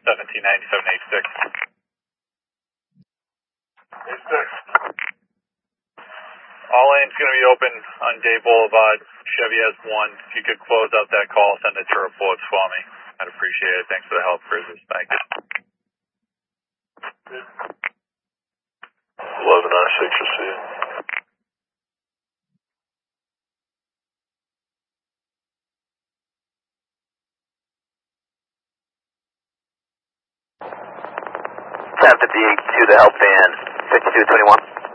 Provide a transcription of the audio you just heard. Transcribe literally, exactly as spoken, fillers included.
seventeen ninety-seven eighty-six. eighty-six. All lanes going to be open on Day Boulevard. Chevy has one. If you could close out that call, send it to reports for me. I'd appreciate it. Thanks for the help, Cruisers. Thank you. eleven nine six, you'll see it. ten fifty-eight to the help van, fifty-two twenty-one.